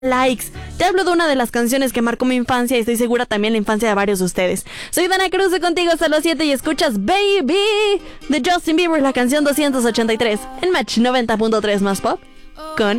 likes. Te hablo de una de las canciones que marcó mi infancia y estoy segura también la infancia de varios de ustedes. Soy Dana Cruz, de contigo hasta las 7 y escuchas Baby de Justin Bieber, la canción 283 en Match 90.3 más pop con